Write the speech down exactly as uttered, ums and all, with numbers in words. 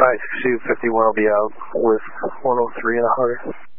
Five six two fifty one will be out with one oh three and a hundred.